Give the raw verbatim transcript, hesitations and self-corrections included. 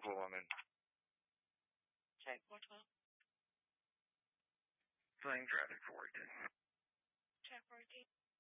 Oklawoman. Check four twelve. Flying traffic for fourteen. Check fourteen.